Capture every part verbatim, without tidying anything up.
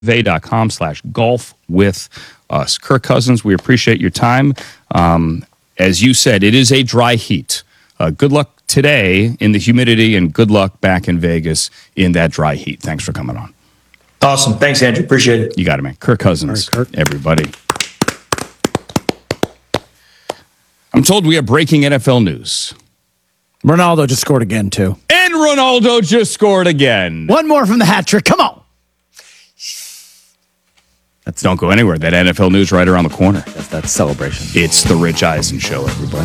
dot com slash golf with us. Kirk Cousins, we appreciate your time. Um, as you said, it is a dry heat. Uh, good luck today in the humidity, and good luck back in Vegas in that dry heat. Thanks for coming on. Awesome. Thanks, Andrew. Appreciate it. You got it, man. Kirk Cousins, All right, Kirk. Everybody. I'm told we have breaking N F L news. Ronaldo just scored again, too. And Ronaldo just scored again. One more from the hat trick. Come on. That's, don't go anywhere. That N F L news right around the corner. That's that celebration. It's the Rich Eisen Show, everybody.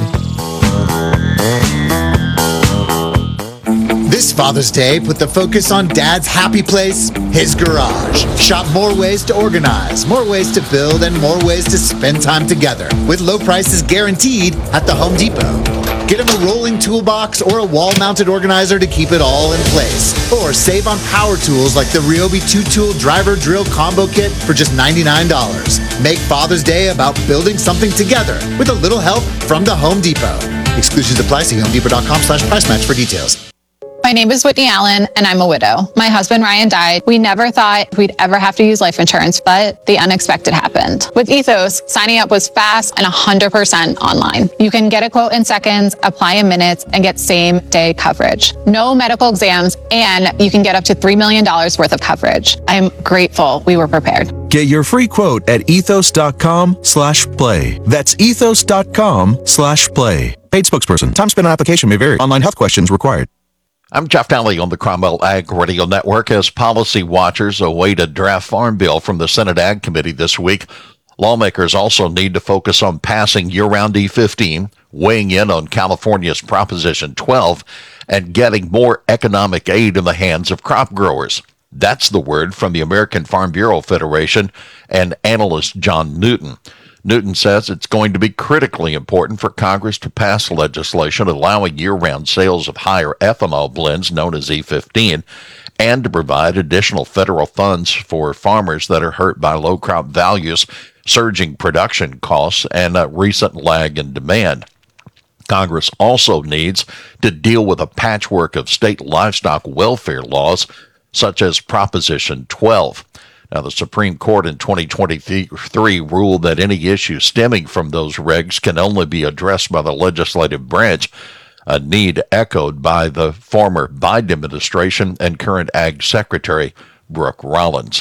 This Father's Day, put the focus on Dad's happy place, his garage. Shop more ways to organize, more ways to build, and more ways to spend time together. With low prices guaranteed at the Home Depot. Get him a rolling toolbox or a wall-mounted organizer to keep it all in place. Or save on power tools like the Ryobi two-tool driver drill combo kit for just ninety-nine dollars. Make Father's Day about building something together with a little help from the Home Depot. Exclusions apply. See homedepot.com slash price match for details. My name is Whitney Allen, and I'm a widow. My husband, Ryan, died. We never thought we'd ever have to use life insurance, but the unexpected happened. With Ethos, signing up was fast and one hundred percent online. You can get a quote in seconds, apply in minutes, and get same-day coverage. No medical exams, and you can get up to three million dollars worth of coverage. I'm grateful we were prepared. Get your free quote at ethos.com slash play. That's ethos.com slash play. Paid spokesperson. Time spent on application may vary. Online health questions required. I'm Jeff Daly on the Cromwell Ag Radio Network. As policy watchers await a draft farm bill from the Senate Ag Committee this week, lawmakers also need to focus on passing year-round E fifteen, weighing in on California's Proposition twelve, and getting more economic aid in the hands of crop growers. That's the word from the American Farm Bureau Federation and analyst John Newton. Newton says it's going to be critically important for Congress to pass legislation allowing year-round sales of higher ethanol blends known as E fifteen and to provide additional federal funds for farmers that are hurt by low crop values, surging production costs, and a recent lag in demand. Congress also needs to deal with a patchwork of state livestock welfare laws, such as Proposition twelve. Now, the Supreme Court in twenty twenty-three ruled that any issue stemming from those regs can only be addressed by the legislative branch, a need echoed by the former Biden administration and current Ag Secretary Brooke Rollins.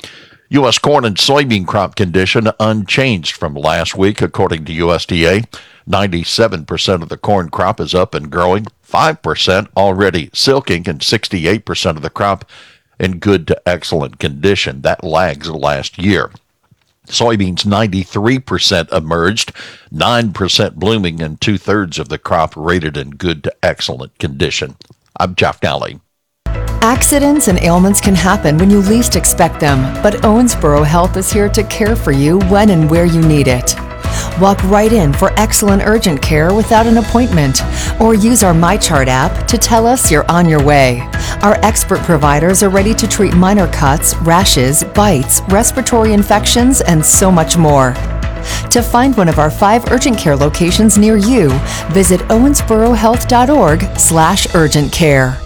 U S corn and soybean crop condition unchanged from last week, according to U S D A. ninety-seven percent of the corn crop is up and growing, five percent already silking, and sixty-eight percent of the crop in good to excellent condition. That lags last year. Soybeans, ninety-three percent emerged, nine percent blooming, and two-thirds of the crop rated in good to excellent condition. I'm Jeff Daly. Accidents and ailments can happen when you least expect them, but Owensboro Health is here to care for you when and where you need it. Walk right in for excellent urgent care without an appointment, or use our MyChart app to tell us you're on your way. Our expert providers are ready to treat minor cuts, rashes, bites, respiratory infections, and so much more. To find one of our five urgent care locations near you, visit owensborohealth.org slash urgent care.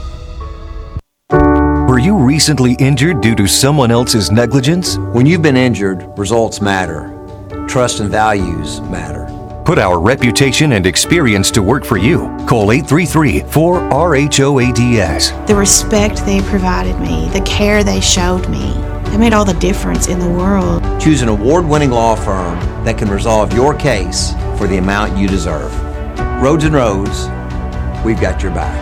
Were you recently injured due to someone else's negligence? When you've been injured, results matter. Trust and values matter. Put our reputation and experience to work for you. Call eight three three, four R H O A D S. The respect they provided me, the care they showed me, it made all the difference in the world. Choose an award-winning law firm that can resolve your case for the amount you deserve. Rhodes and Rhodes, we've got your back.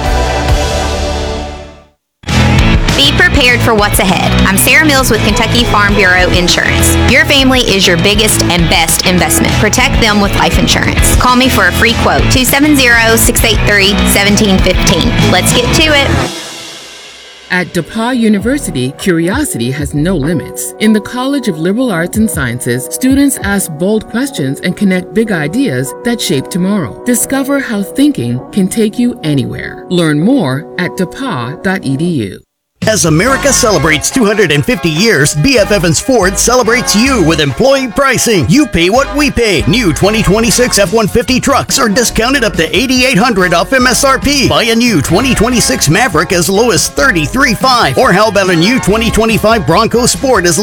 Be prepared for what's ahead. I'm Sarah Mills with Kentucky Farm Bureau Insurance. Your family is your biggest and best investment. Protect them with life insurance. Call me for a free quote, two seven zero, six eight three, one seven one five. Let's get to it. At DePauw University, curiosity has no limits. In the College of Liberal Arts and Sciences, students ask bold questions and connect big ideas that shape tomorrow. Discover how thinking can take you anywhere. Learn more at depaw dot e d u. As America celebrates two hundred fifty years, B F Evans Ford celebrates you with employee pricing. You pay what we pay. New twenty twenty-six F one fifty trucks are discounted up to eight thousand eight hundred dollars off M S R P. Buy a new twenty twenty-six Maverick as low as thirty-three thousand five hundred dollars. Or how about a new twenty twenty-five Bronco Sport as